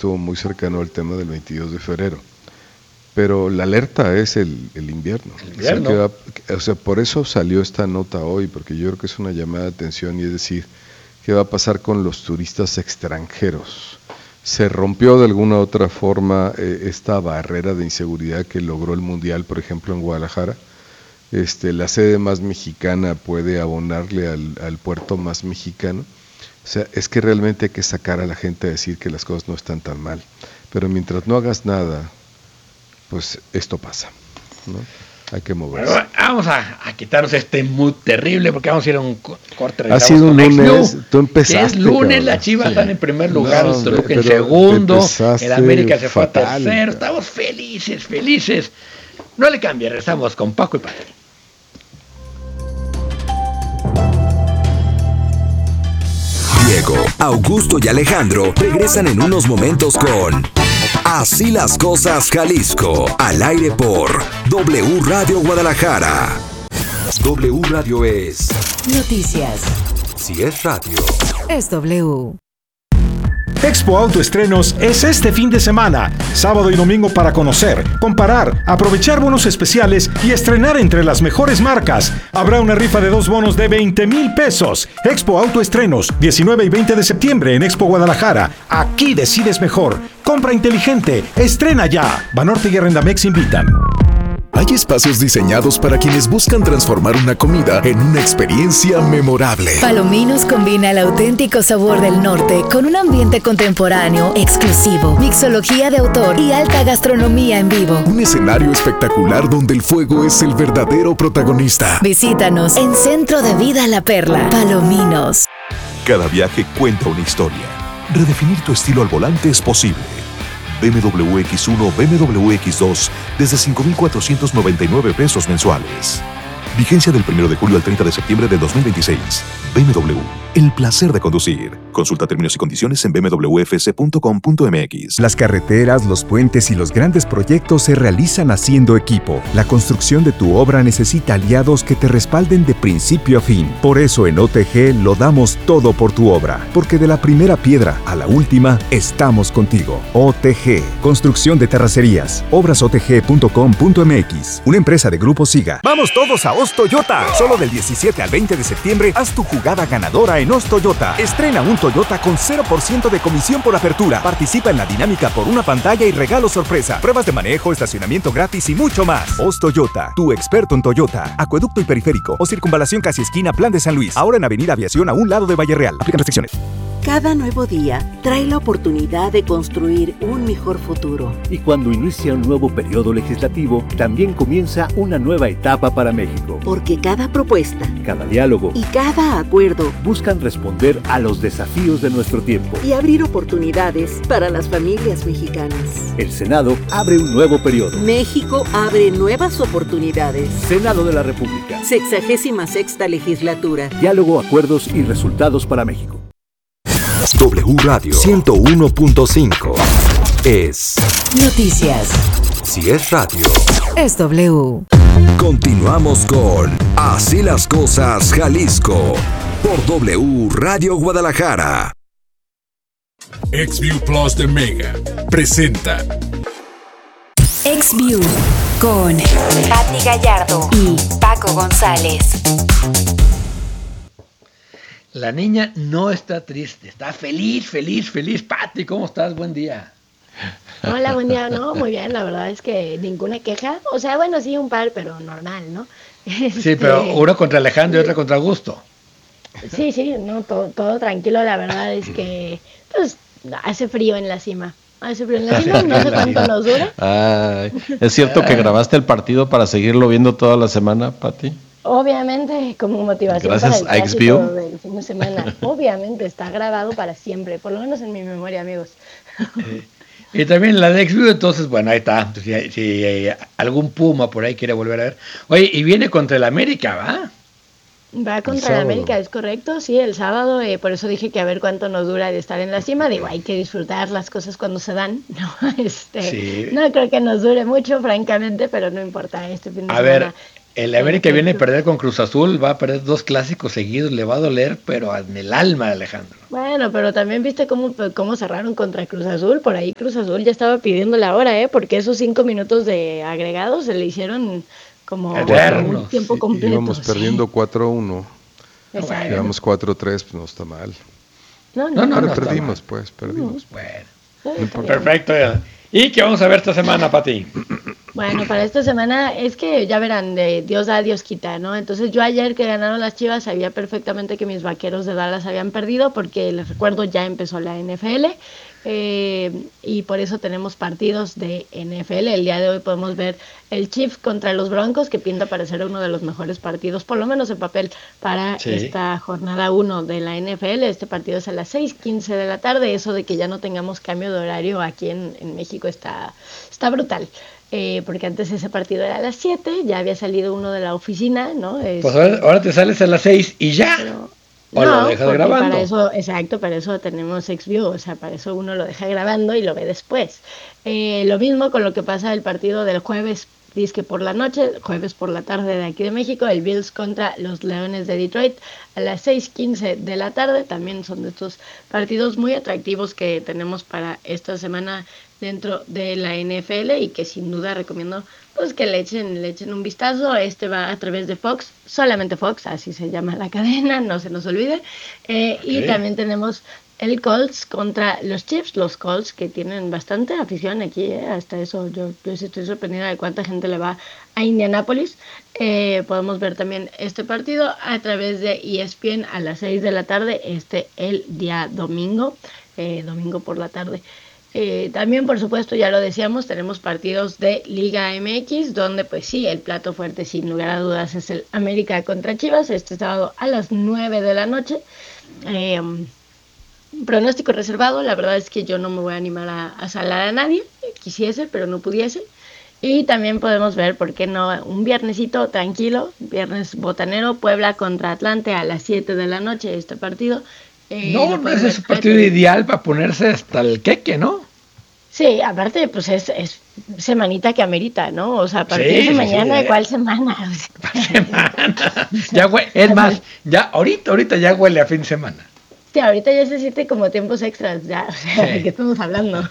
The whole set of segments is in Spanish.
estuvo muy cercano al tema del 22 de febrero. Pero la alerta es el invierno. O sea, por eso salió esta nota hoy, porque yo creo que es una llamada de atención, y es decir, ¿qué va a pasar con los turistas extranjeros? Se rompió de alguna u otra forma esta barrera de inseguridad que logró el Mundial, por ejemplo, en Guadalajara. La sede más mexicana puede abonarle al puerto más mexicano. O sea, es que realmente hay que sacar a la gente a decir que las cosas no están tan mal. Pero mientras no hagas nada, pues esto pasa, ¿no? Hay que moverse. Bueno, vamos a quitarnos este mood terrible, porque vamos a ir a un corte. Ha sido un lunes, tú empezaste. Que es lunes, cabrón. Las Chivas están en primer lugar, Toluca en segundo, el América se fue a tercero. Estamos felices. No le cambie, regresamos con Paco y Pati. Diego, Augusto y Alejandro regresan en unos momentos con Así las cosas Jalisco, al aire por W Radio Guadalajara. W Radio es noticias. Si es radio, es W. Expo Autoestrenos es este fin de semana, sábado y domingo, para conocer, comparar, aprovechar bonos especiales y estrenar entre las mejores marcas. Habrá una rifa de 2 bonos de 20,000 pesos. Expo Autoestrenos, 19 y 20 de septiembre en Expo Guadalajara. Aquí decides mejor. Compra inteligente. Estrena ya. Banorte y Arrendamex invitan. Hay espacios diseñados para quienes buscan transformar una comida en una experiencia memorable. Palominos combina el auténtico sabor del norte con un ambiente contemporáneo, exclusivo, mixología de autor y alta gastronomía en vivo. Un escenario espectacular donde el fuego es el verdadero protagonista. Visítanos en Centro de Vida La Perla. Palominos. Cada viaje cuenta una historia. Redefinir tu estilo al volante es posible. BMW X1, BMW X2 desde 5,499 pesos mensuales. Vigencia del 1 de julio al 30 de septiembre de 2026. BMW, el placer de conducir. Consulta términos y condiciones en bmwfc.com.mx. Las carreteras, los puentes y los grandes proyectos se realizan haciendo equipo. La construcción de tu obra necesita aliados que te respalden de principio a fin. Por eso en OTG lo damos todo por tu obra, porque de la primera piedra a la última estamos contigo. OTG, construcción de terracerías. Obrasotg.com.mx, una empresa de Grupo Siga. Vamos todos a Oz Toyota. Solo del 17 al 20 de septiembre haz tu jugada ganadora en Oz Toyota. Estrena un Toyota con 0% de comisión por apertura. Participa en la dinámica por una pantalla y regalo sorpresa. Pruebas de manejo, estacionamiento gratis y mucho más. Oz Toyota, tu experto en Toyota. Acueducto y Periférico o Circunvalación Casi Esquina Plan de San Luis. Ahora en Avenida Aviación a un lado de Valle Real. Aplican restricciones. Cada nuevo día trae la oportunidad de construir un mejor futuro. Y cuando inicia un nuevo periodo legislativo, también comienza una nueva etapa para México. Porque cada propuesta, cada diálogo y cada acuerdo buscan responder a los desafíos de nuestro tiempo y abrir oportunidades para las familias mexicanas. El Senado abre un nuevo periodo. México abre nuevas oportunidades. Senado de la República. 66ª legislatura. Diálogo, acuerdos y resultados para México. W Radio 101.5 es noticias. Si es radio, es W. Continuamos con Así las cosas Jalisco por W Radio Guadalajara. XView Plus de Mega presenta XView con Pati Gallardo y Paco González. La niña no está triste, está feliz. Pati, ¿cómo estás? Buen día. Hola, buen día. No, muy bien, la verdad es que ninguna queja. O sea, bueno, sí, un par, pero normal, ¿no? Sí, pero una contra Alejandro y otra contra Augusto. Sí, no, todo tranquilo. La verdad es que pues hace frío en la cima. No sé cuánto nos dura. Ay, ¿es cierto que grabaste el partido para seguirlo viendo toda la semana, Pati? Obviamente, como motivación gracias para el a XView del fin de semana. Obviamente, está grabado para siempre, por lo menos en mi memoria, amigos. Y también la de XView, entonces, bueno, ahí está. Si algún Puma por ahí quiere volver a ver. Oye, y viene contra el América, ¿va? Va contra el América, es correcto, sí, el sábado, por eso dije que a ver cuánto nos dura de estar en la cima. Digo, hay que disfrutar las cosas cuando se dan, ¿no? Sí. No creo que nos dure mucho, francamente, pero no importa, este fin de semana. A ver, El América viene a perder con Cruz Azul, va a perder 2 clásicos seguidos, le va a doler, pero en el alma, Alejandro. Bueno, pero también viste cómo cerraron contra Cruz Azul. Por ahí Cruz Azul ya estaba pidiendo la hora, porque esos 5 minutos de agregados se le hicieron como un tiempo completo. Íbamos perdiendo 4-1. Exacto. Llevamos 4-3, pues no está mal. No perdimos, pues, perdimos. Bueno, perfecto. ¿Y qué vamos a ver esta semana, Pati? Bueno, para esta semana es que ya verán, de Dios da, Dios quita, ¿no? Entonces yo ayer que ganaron las Chivas sabía perfectamente que mis Vaqueros de Dallas habían perdido porque les recuerdo ya empezó la NFL y por eso tenemos partidos de NFL. El día de hoy podemos ver el Chiefs contra los Broncos, que pinta para ser uno de los mejores partidos, por lo menos en papel, para esta jornada 1 de la NFL. Este partido es a las 6:15 de la tarde. Eso de que ya no tengamos cambio de horario aquí en México está brutal. Porque antes ese partido era a las 7, ya había salido uno de la oficina, ¿no? Pues ahora te sales a las 6 y ya. Pero, o lo dejas grabando. Para eso, exacto, para eso tenemos XView, o sea, para eso uno lo deja grabando y lo ve después. Lo mismo con lo que pasa el partido del jueves, disque por la noche, jueves por la tarde de aquí de México, el Bills contra los Leones de Detroit a las 6:15 de la tarde. También son de estos partidos muy atractivos que tenemos para esta semana dentro de la NFL y que sin duda recomiendo pues que le echen un vistazo. Este va a través de Fox, solamente Fox, así se llama la cadena, no se nos olvide. Y también tenemos el Colts contra los Chiefs, los Colts que tienen bastante afición aquí, hasta eso yo sí estoy sorprendida de cuánta gente le va a Indianapolis. Podemos ver también este partido a través de ESPN a las 6 de la tarde, el día domingo por la tarde. También, por supuesto, ya lo decíamos, tenemos partidos de Liga MX, donde pues sí, el plato fuerte sin lugar a dudas es el América contra Chivas, este sábado a las 9 de la noche. Pronóstico reservado, la verdad es que yo no me voy a animar a salar a nadie, quisiese, pero no pudiese. Y también podemos ver, ¿por qué no? Un viernesito tranquilo, viernes botanero, Puebla contra Atlante a las 7 de la noche, este partido. No es un partido ideal para ponerse hasta el queque, ¿no? Sí, aparte, pues es semanita que amerita, ¿no? O sea, a partir de mañana, ¿de cuál semana? ¿Cuál semana? Ya es más, ya ahorita ya huele a fin de semana. Sí, ahorita ya se siente como tiempos extras, ya, o sea, ¿de qué estamos hablando?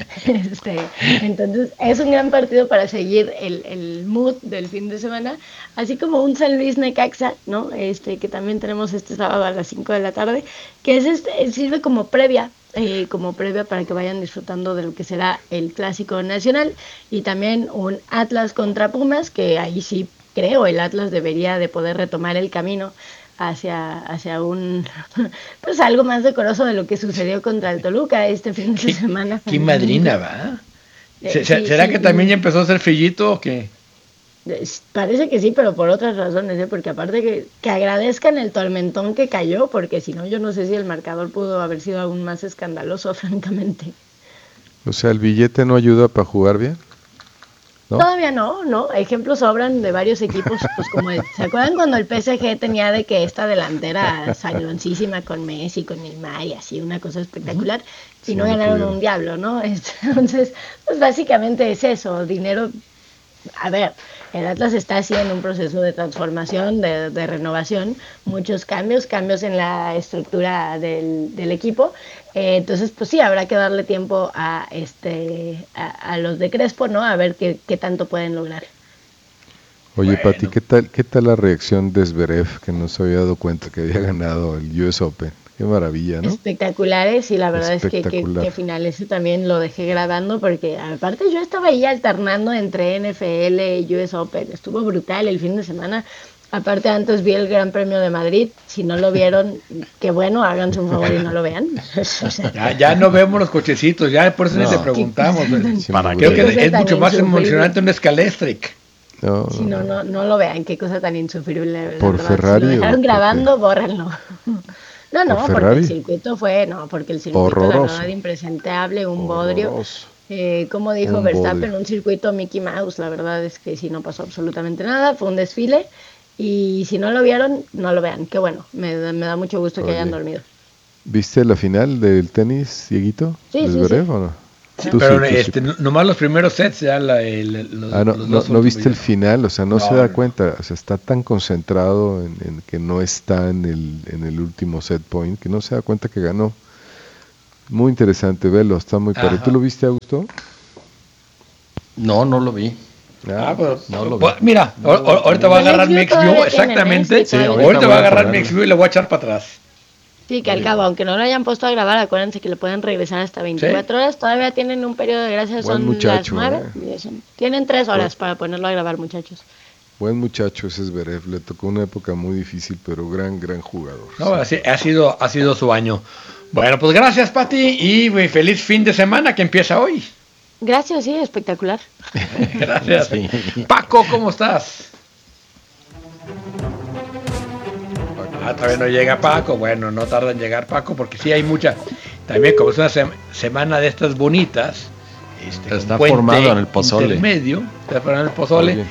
Entonces, es un gran partido para seguir el mood del fin de semana, así como un San Luis Necaxa, ¿no? Que también tenemos este sábado a las 5 de la tarde, que sirve como previa para que vayan disfrutando de lo que será el Clásico Nacional, y también un Atlas contra Pumas, que ahí sí creo el Atlas debería de poder retomar el camino hacia un pues algo más decoroso de lo que sucedió contra el Toluca este fin de semana. ¿Qué madrina va? ¿Será que también ya empezó a ser fillito o qué? Parece que sí, pero por otras razones, porque aparte que agradezcan el tormentón que cayó, porque si no yo no sé si el marcador pudo haber sido aún más escandaloso, francamente. O sea, ¿el billete no ayuda para jugar bien? ¿No? Todavía no, ejemplos sobran de varios equipos, pues como ¿se acuerdan cuando el PSG tenía de que esta delantera saloncísima con Messi, con Neymar y así, una cosa espectacular, y no ganaron un diablo, ¿no? Entonces, pues básicamente es eso, dinero. A ver, el Atlas está así en un proceso de transformación, de renovación, muchos cambios en la estructura del equipo. Entonces, pues sí, habrá que darle tiempo a los de Crespo, ¿no? A ver qué tanto pueden lograr. Oye, bueno. Pati, ¿qué tal la reacción de Zverev, que no se había dado cuenta que había ganado el US Open? Qué maravilla, ¿no? Espectaculares, y la verdad es que final ese también lo dejé grabando, porque aparte yo estaba ahí alternando entre NFL y US Open, estuvo brutal el fin de semana. Aparte antes vi el Gran Premio de Madrid, si no lo vieron, qué bueno, háganse un favor y no lo vean. Ya no vemos los cochecitos, ya por eso ni te preguntamos. Creo que es mucho más emocionante un Scalextric. Si no lo vean, qué cosa tan insufrible. Por verdad. Ferrari. Si lo dejaron grabando, bórrenlo. No, porque el circuito fue, la verdad impresentable, un bodrio. Como dijo Verstappen, un circuito Mickey Mouse, la verdad es que sí, no pasó absolutamente nada, fue un desfile, y si no lo vieron, no lo vean, qué bueno, me da mucho gusto que hayan dormido. ¿Viste la final del tenis, Dieguito? Sí. ¿O no? Sí, pero nomás los primeros sets ya no viste el final, o sea, no se da cuenta, o sea, está tan concentrado en que no está en el último set point que no se da cuenta que ganó. Muy interesante, velo, está muy padre. ¿Tú lo viste, Augusto? No lo vi. Pues, no lo vi. Mira, ahorita va a agarrar mi XView, exactamente. Sí, ahorita va a agarrar mi XView y le voy a echar para atrás. Sí, que al cabo, aunque no lo hayan puesto a grabar, acuérdense que le pueden regresar hasta 24 horas. Todavía tienen un periodo de gracia, son las 9. Tienen 3 horas para ponerlo a grabar, muchachos. Buen muchacho ese Zverev, le tocó una época muy difícil, pero gran jugador. No, así, ha sido su año. Bueno, pues gracias, Pati, y feliz fin de semana que empieza hoy. Gracias, sí, espectacular. Gracias. Sí. Paco, ¿cómo estás? Todavía no llega Paco. Bueno, no tarda en llegar Paco porque sí hay mucha. También como es una semana de estas bonitas. Está formado en el pozole. Está formado en el pozole.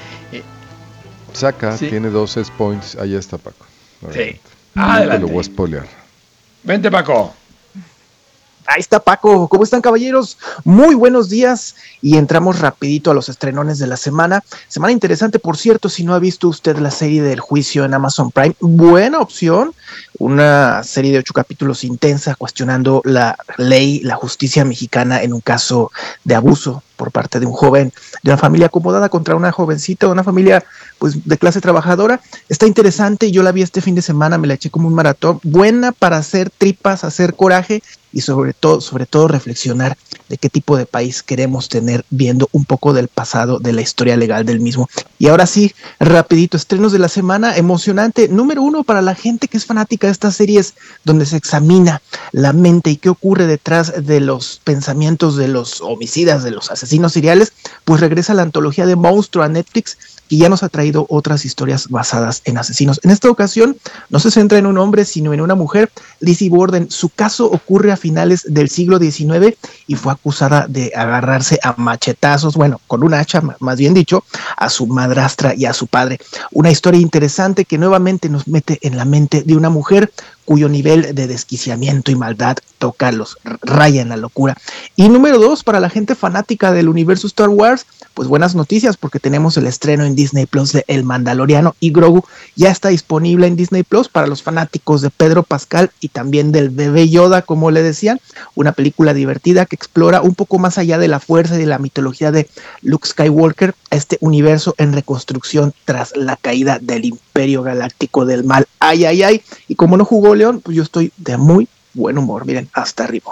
Saca, tiene 2 set points. Allá está Paco. Sí. Adelante. Te lo voy a spoilear. Vente, Paco. Ahí está Paco, ¿cómo están, caballeros? Muy buenos días y entramos rapidito a los estrenones de la semana. Semana interesante, por cierto, si no ha visto usted la serie del juicio en Amazon Prime, buena opción, una serie de 8 capítulos intensa cuestionando la ley, la justicia mexicana en un caso de abuso por parte de un joven, de una familia acomodada contra una jovencita, una familia pues de clase trabajadora. Está interesante, yo la vi este fin de semana, me la eché como un maratón, buena para hacer tripas, hacer coraje y sobre todo reflexionar de qué tipo de país queremos tener, viendo un poco del pasado, de la historia legal del mismo. Y ahora sí, rapidito, estrenos de la semana, emocionante. Número 1 para la gente que es fanática de estas series donde se examina la mente y qué ocurre detrás de los pensamientos de los homicidas, de los asesinos seriales, pues regresa la antología de Monstruo a Netflix, que ya nos ha traído otras historias basadas en asesinos. En esta ocasión no se centra en un hombre, sino en una mujer, Lizzie Borden. Su caso ocurre a finales del siglo XIX y fue acusada de agarrarse a machetazos, bueno, con un hacha, más bien dicho, a su madrastra y a su padre. Una historia interesante que nuevamente nos mete en la mente de una mujer cuyo nivel de desquiciamiento y maldad raya en la locura. Y número 2, para la gente fanática del universo Star Wars, pues buenas noticias porque tenemos el estreno en Disney Plus de El Mandaloriano y Grogu. Ya está disponible en Disney Plus para los fanáticos de Pedro Pascal y también del bebé Yoda, como le decían. Una película divertida que explora un poco más allá de la fuerza y de la mitología de Luke Skywalker, este universo en reconstrucción tras la caída del Imperio Galáctico del Mal. Ay. Y como no jugó León, pues yo estoy de muy buen humor. Miren, hasta arriba.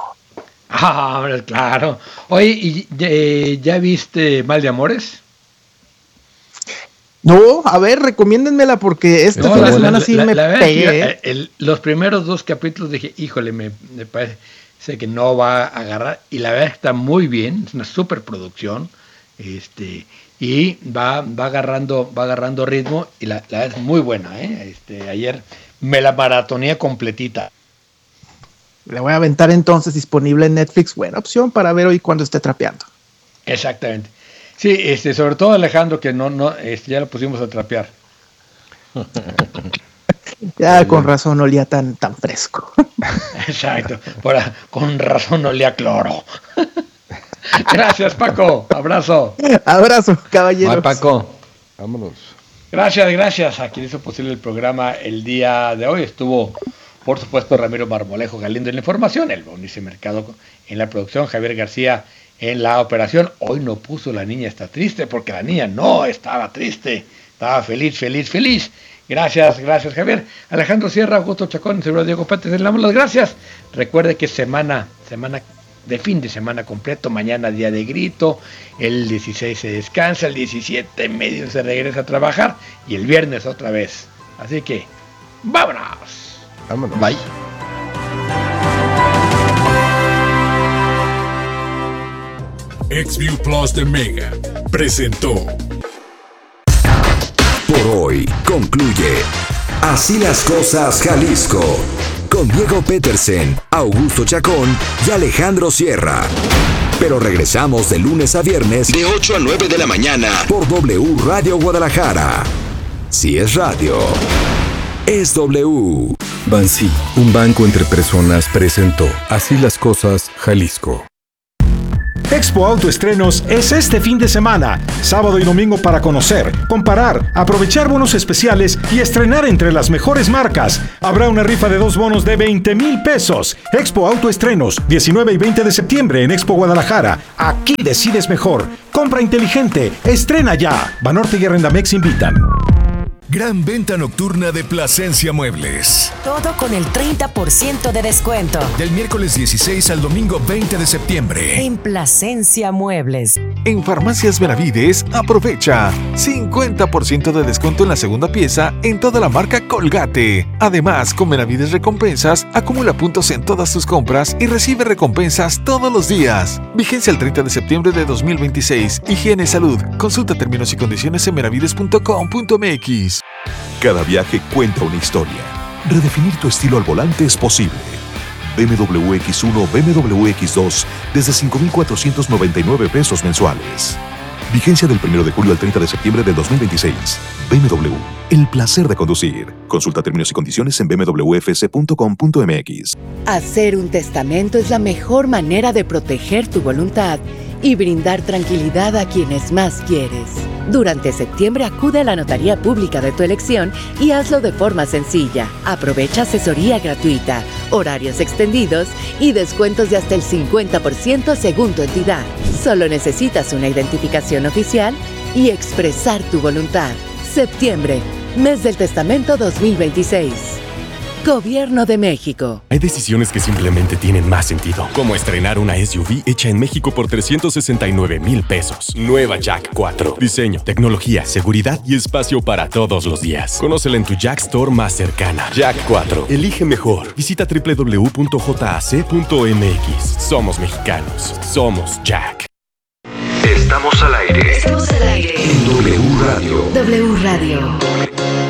Claro. Oye, ¿y ya viste Mal de Amores? No, a ver, recomiéndenmela porque esta semana sí me pegué. Los primeros 2 capítulos dije, híjole, me parece que no va a agarrar. Y la verdad está muy bien, es una super producción. Y va agarrando ritmo y la verdad es muy buena. Ayer me la maratoneé completita. Le voy a aventar entonces, disponible en Netflix, buena opción para ver hoy cuando esté trapeando. Exactamente. Sí, sobre todo Alejandro, que ya lo pusimos a trapear. Ya con razón olía tan fresco. Exacto, con razón olía cloro. Gracias, Paco. Abrazo, caballeros. Bye, Paco. Vámonos. Gracias a quien hizo posible el programa el día de hoy. Estuvo, por supuesto, Ramiro Marmolejo Galindo en la información, el Bonice Mercado en la producción, Javier García en la operación. Hoy no puso La Niña Está Triste, porque la niña no estaba triste, estaba feliz. Gracias, Javier. Alejandro Sierra, Augusto Chacón, Seguro Diego Pérez, le damos las gracias. Recuerde que semana de fin de semana completo, mañana día de grito, el 16 se descansa, el 17 medio se regresa a trabajar y el viernes otra vez. Así que, ¡vámonos! Bye. XView Plus de Mega presentó. Por hoy concluye Así las Cosas Jalisco, con Diego Petersen, Augusto Chacón y Alejandro Sierra. Pero regresamos de lunes a viernes de 8 a 9 de la mañana por W Radio Guadalajara. Si es radio, es W. Bansi, un banco entre personas, presentó Así las Cosas Jalisco. Expo Autoestrenos es este fin de semana, sábado y domingo, para conocer, comparar, aprovechar bonos especiales y estrenar entre las mejores marcas. Habrá una rifa de 2 bonos de 20,000 pesos. Expo Autoestrenos, 19 y 20 de septiembre en Expo Guadalajara. Aquí decides mejor. Compra inteligente. Estrena ya. Banorte y Arrendamex invitan. Gran venta nocturna de Plasencia Muebles. Todo con el 30% de descuento. Del miércoles 16 al domingo 20 de septiembre. En Plasencia Muebles. En Farmacias Benavides, aprovecha 50% de descuento en la segunda pieza en toda la marca Colgate. Además, con Benavides Recompensas, acumula puntos en todas tus compras y recibe recompensas todos los días. Vigencia el 30 de septiembre de 2026. Higiene y salud. Consulta términos y condiciones en benavides.com.mx. Cada viaje cuenta una historia. Redefinir tu estilo al volante es posible. BMW X1, BMW X2 desde 5,499 pesos mensuales. Vigencia del 1 de julio al 30 de septiembre del 2026. BMW, el placer de conducir. Consulta términos y condiciones en bmwfc.com.mx. Hacer un testamento es la mejor manera de proteger tu voluntad y brindar tranquilidad a quienes más quieres. Durante septiembre acude a la notaría pública de tu elección y hazlo de forma sencilla. Aprovecha asesoría gratuita, horarios extendidos y descuentos de hasta el 50% según tu entidad. Solo necesitas una identificación oficial y expresar tu voluntad. Septiembre, mes del testamento 2026. Gobierno de México. Hay decisiones que simplemente tienen más sentido, como estrenar una SUV hecha en México por 369,000 pesos. Nueva Jack 4. Diseño, tecnología, seguridad y espacio para todos los días. Conócela en tu Jack Store más cercana. Jack 4. Elige mejor. Visita www.jac.mx. Somos mexicanos. Somos Jack. Estamos al aire. Estamos al aire. En W Radio. W Radio.